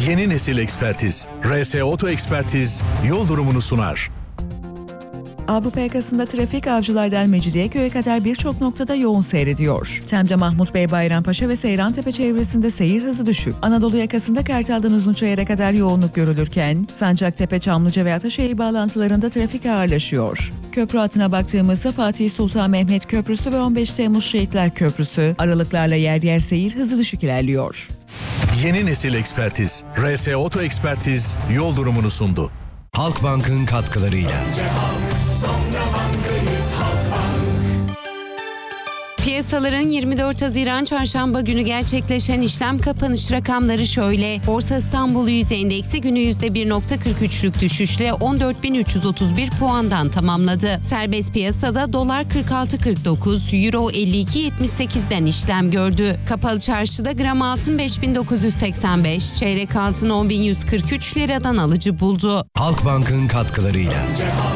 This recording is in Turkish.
Yeni nesil ekspertiz. RS Oto Ekspertiz yol durumunu sunar. Avrupa yakasında trafik Avcılar'dan Mecidiyeköy'e kadar birçok noktada yoğun seyrediyor. Tem'de Mahmut Bey Bayrampaşa ve Seyrantepe çevresinde seyir hızı düşük. Anadolu yakasında Kartal'dan Uzunçayır'a kadar yoğunluk görülürken, Sancaktepe, Çamlıca ve Ataşehir bağlantılarında trafik ağırlaşıyor. Köprü hattına baktığımızda Fatih Sultan Mehmet Köprüsü ve 15 Temmuz Şehitler Köprüsü aralıklarla yer yer seyir hızı düşük ilerliyor. Yeni nesil ekspertiz. RS Oto Ekspertiz yol durumunu sundu. Halkbank'ın katkılarıyla. Piyasaların 24 Haziran Çarşamba günü gerçekleşen işlem kapanış rakamları şöyle. Borsa İstanbul Yüz Endeksi günü %1.43'lük düşüşle 14.331 puandan tamamladı. Serbest piyasada dolar 46.49, euro 52.78'den işlem gördü. Kapalı çarşıda gram altın 5.985, çeyrek altın 10.143 liradan alıcı buldu. Halkbank'ın katkılarıyla.